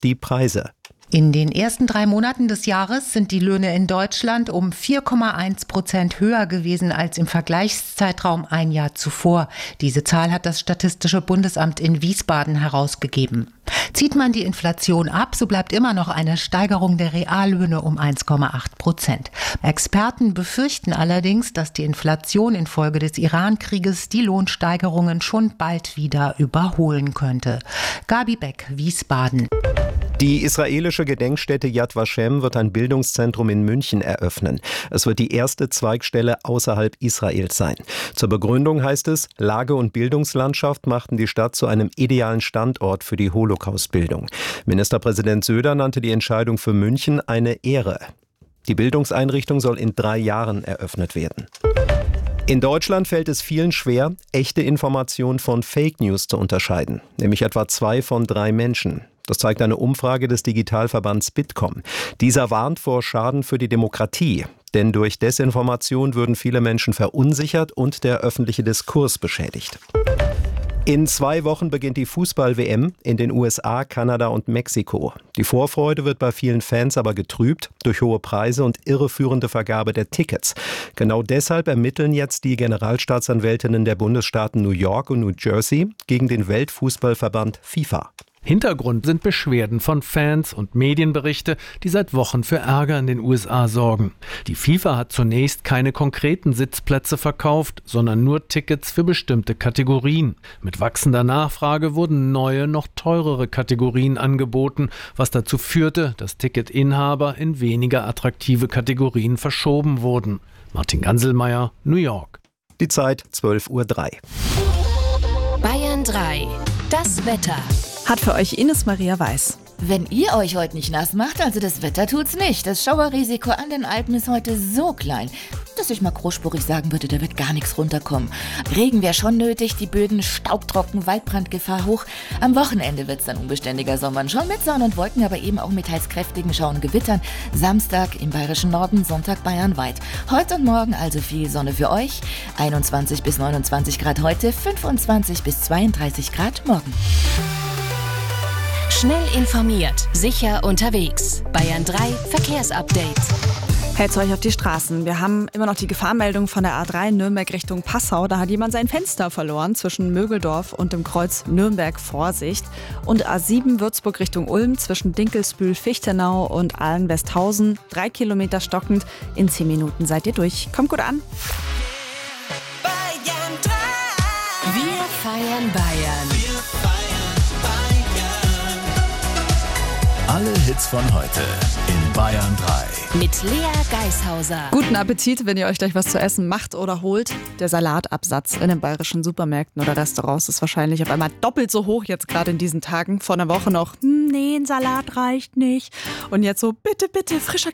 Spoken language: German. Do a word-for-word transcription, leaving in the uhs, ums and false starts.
die Preise. In den ersten drei Monaten des Jahres sind die Löhne in Deutschland um vier Komma eins Prozent höher gewesen als im Vergleichszeitraum ein Jahr zuvor. Diese Zahl hat das Statistische Bundesamt in Wiesbaden herausgegeben. Zieht man die Inflation ab, so bleibt immer noch eine Steigerung der Reallöhne um eins Komma acht Prozent. Experten befürchten allerdings, dass die Inflation infolge des Iran-Krieges die Lohnsteigerungen schon bald wieder überholen könnte. Gabi Beck, Wiesbaden. Die israelische Gedenkstätte Yad Vashem wird ein Bildungszentrum in München eröffnen. Es wird die erste Zweigstelle außerhalb Israels sein. Zur Begründung heißt es, Lage und Bildungslandschaft machten die Stadt zu einem idealen Standort für die Holocaustbildung. Ministerpräsident Söder nannte die Entscheidung für München eine Ehre. Die Bildungseinrichtung soll in drei Jahren eröffnet werden. In Deutschland fällt es vielen schwer, echte Informationen von Fake News zu unterscheiden, nämlich etwa zwei von drei Menschen. Das zeigt eine Umfrage des Digitalverbands Bitkom. Dieser warnt vor Schaden für die Demokratie, denn durch Desinformation würden viele Menschen verunsichert und der öffentliche Diskurs beschädigt. In zwei Wochen beginnt die Fußball-W M in den U S A, Kanada und Mexiko. Die Vorfreude wird bei vielen Fans aber getrübt durch hohe Preise und irreführende Vergabe der Tickets. Genau deshalb ermitteln jetzt die Generalstaatsanwältinnen der Bundesstaaten New York und New Jersey gegen den Weltfußballverband FIFA. Hintergrund sind Beschwerden von Fans und Medienberichte, die seit Wochen für Ärger in den U S A sorgen. Die FIFA hat zunächst keine konkreten Sitzplätze verkauft, sondern nur Tickets für bestimmte Kategorien. Mit wachsender Nachfrage wurden neue, noch teurere Kategorien angeboten, was dazu führte, dass Ticketinhaber in weniger attraktive Kategorien verschoben wurden. Martin Ganselmeier, New York. Die Zeit zwölf Uhr drei. Bayern drei. Das Wetter. Hat für euch Ines Maria Weiß. Wenn ihr euch heute nicht nass macht, also das Wetter tut's nicht. Das Schauerrisiko an den Alpen ist heute so klein, dass ich mal großspurig sagen würde, da wird gar nichts runterkommen. Regen wäre schon nötig, die Böden staubtrocken, Waldbrandgefahr hoch. Am Wochenende wird's dann unbeständiger Sommern, schon mit Sonne und Wolken, aber eben auch mit teils kräftigen Schauern und Gewittern. Samstag im bayerischen Norden, Sonntag bayernweit. Heute und morgen also viel Sonne für euch. einundzwanzig bis neunundzwanzig Grad heute, fünfundzwanzig bis zweiunddreißig Grad morgen. Schnell informiert, sicher unterwegs. Bayern drei Verkehrsupdate. Hält's euch auf die Straßen. Wir haben immer noch die Gefahrmeldung von der A drei Nürnberg Richtung Passau. Da hat jemand sein Fenster verloren zwischen Mögeldorf und dem Kreuz Nürnberg. Vorsicht. Und A sieben Würzburg Richtung Ulm zwischen Dinkelsbühl, Fichtenau und Ahlen-Westhausen. Drei Kilometer stockend. In zehn Minuten seid ihr durch. Kommt gut an. Bayern drei. Wir feiern Bayern. Alle Hits von heute in Bayern drei. Mit Lea Geishauser. Guten Appetit, wenn ihr euch gleich was zu essen macht oder holt. Der Salatabsatz in den bayerischen Supermärkten oder Restaurants ist wahrscheinlich auf einmal doppelt so hoch jetzt gerade in diesen Tagen. Vor einer Woche noch, hm, nee, ein Salat reicht nicht. Und jetzt so, bitte, bitte, frischer